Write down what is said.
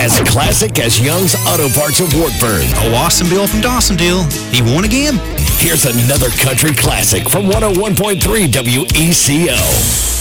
as classic as Young's Auto Parts of Wartburg. Oh, Austin Bill from Dawsonville. He won again. Here's another country classic from 101.3 WECO.